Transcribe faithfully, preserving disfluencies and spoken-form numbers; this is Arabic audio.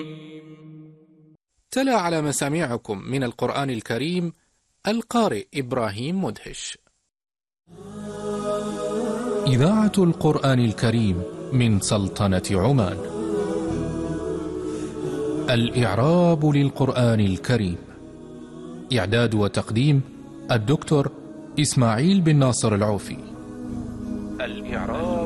تلا على مسامعكم من القرآن الكريم القارئ إبراهيم مدهش. إذاعة القرآن الكريم من سلطنة عمان. الإعراب للقرآن الكريم. إعداد وتقديم الدكتور إسماعيل بن ناصر العوفي. الإعراب